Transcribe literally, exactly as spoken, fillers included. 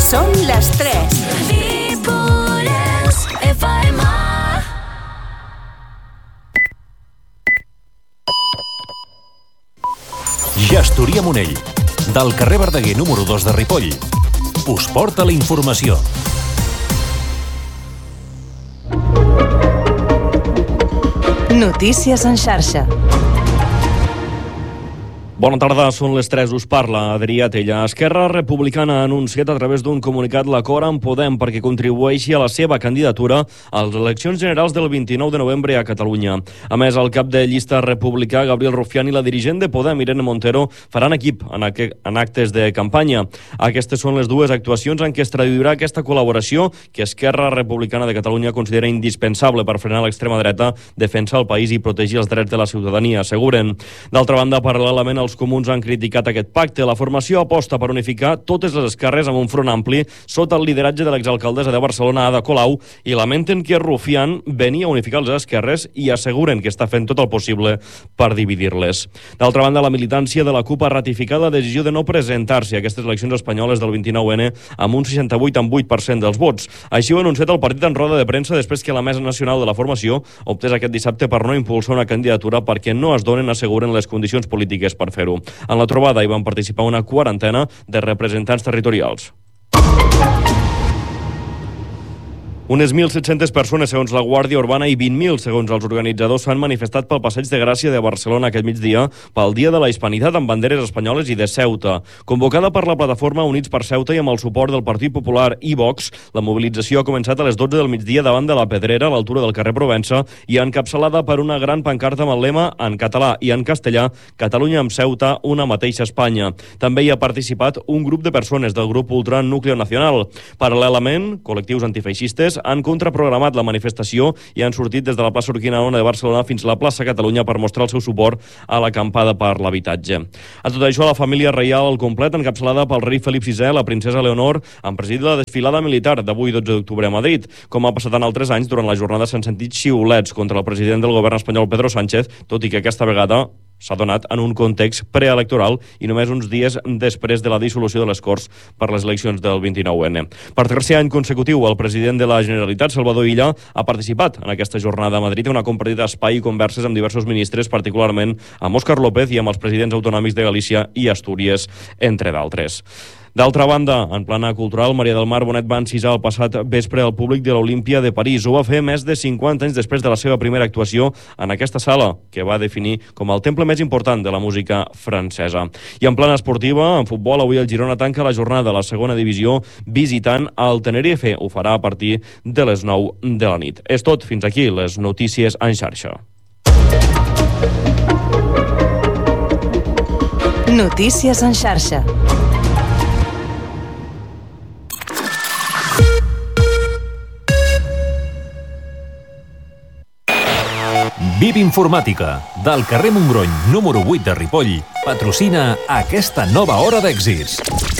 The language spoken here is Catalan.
Són les tres. Gestoria Monell, del carrer Verdaguer número dos de Ripoll, us porta la informació. Notícies en xarxa. Bona tarda, són les tres, us parla Adrià Tella. Esquerra Republicana ha anunciat a través d'un comunicat l'acord amb Podem perquè contribueixi a la seva candidatura a les eleccions generals del vint-i-nou de novembre a Catalunya. A més, el cap de llista republicà, Gabriel Rufián, i la dirigent de Podem, Irene Montero, faran equip en, en actes de campanya. Aquestes són les dues actuacions en què es traduirà aquesta col·laboració que Esquerra Republicana de Catalunya considera indispensable per frenar l'extrema dreta, defensar el país i protegir els drets de la ciutadania, asseguren. D'altra banda, paral·lelament, els comuns han criticat aquest pacte. La formació aposta per unificar totes les esquerres amb un front ampli sota el lideratge de l'exalcaldessa de Barcelona, Ada Colau, i lamenten que Rufián venia a unificar les esquerres i asseguren que està fent tot el possible per dividir-les. D'altra banda, la militància de la CUP ha ratificat la decisió de no presentar-se a aquestes eleccions espanyoles del vint-i-nou ene amb un seixanta-vuit coma vuit per cent dels vots. Així ho ha anunciat el partit en roda de premsa després que la Mesa Nacional de la Formació optés aquest dissabte per no impulsar una candidatura perquè no es donen, asseguren, les condicions polítiques per fer fer-ho. En la trobada hi van participar una quarantena de representants territorials. Unes mil set-centes persones, segons la Guàrdia Urbana, i vint mil, segons els organitzadors, s'han manifestat pel Passeig de Gràcia de Barcelona aquest migdia pel Dia de la Hispanitat amb banderes espanyoles i de Ceuta. Convocada per la plataforma Units per Ceuta i amb el suport del Partit Popular i Vox, la mobilització ha començat a les dotze del migdia davant de la Pedrera, a l'altura del carrer Provença, i encapçalada per una gran pancarta amb el lema en català i en castellà: Catalunya amb Ceuta, una mateixa Espanya. També hi ha participat un grup de persones del grup ultra Núcleo Nacional. Paral·lelament, col·lectius antifeixistes han contraprogramat la manifestació i han sortit des de la plaça Urquinaona de Barcelona fins a la plaça Catalunya per mostrar el seu suport a l'acampada per l'habitatge. A tot això, la família reial al complet, encapçalada pel rei Felip sisè, la princesa Leonor, han presidit la desfilada militar d'avui dotze d'octubre a Madrid. Com ha passat en altres anys, durant la jornada s'han sentit xiulets contra el president del govern espanyol, Pedro Sánchez, tot i que aquesta vegada s'ha donat en un context preelectoral i només uns dies després de la dissolució de les Corts per les eleccions del vint-i-nou ene. Per tercer any consecutiu, el president de la Generalitat, Salvador Illa, ha participat en aquesta jornada a Madrid, on ha compartit espai i converses amb diversos ministres, particularment amb Òscar López i amb els presidents autonòmics de Galícia i Astúries, entre d'altres. D'altra banda, en plana cultural, Maria del Mar Bonet va encisar el passat vespre al públic de l'Olímpia de París. Ho va fer més de cinquanta anys després de la seva primera actuació en aquesta sala, que va definir com el temple més important de la música francesa. I en plana esportiva, en futbol, avui el Girona tanca la jornada a la segona divisió visitant el Tenerife. Ho farà a partir de les nou de la nit. És tot, fins aquí les notícies en xarxa. Notícies en xarxa. V I P Informàtica, del carrer Montgrony número vuit de Ripoll, patrocina aquesta nova hora d'èxits.